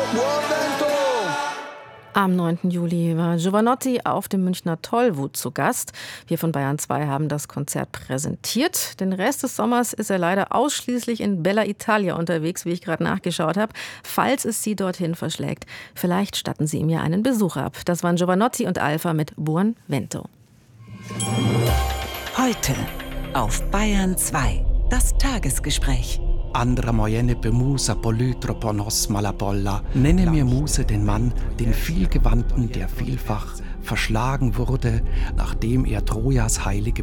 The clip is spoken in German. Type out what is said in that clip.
Buon Vento! Am 9. Juli war Jovanotti auf dem Münchner Tollwut zu Gast. Wir von Bayern 2 haben das Konzert präsentiert. Den Rest des Sommers ist er leider ausschließlich in Bella Italia unterwegs, wie ich gerade nachgeschaut habe. Falls es Sie dorthin verschlägt, vielleicht statten Sie ihm ja einen Besuch ab. Das waren Jovanotti und Alpha mit Buon Vento. Heute auf Bayern 2, das Tagesgespräch. Andra moyenne bemusa polytroponos malapolla. Nenne mir Muse den Mann, den Vielgewandten, der vielfach verschlagen wurde, nachdem er Trojas heilige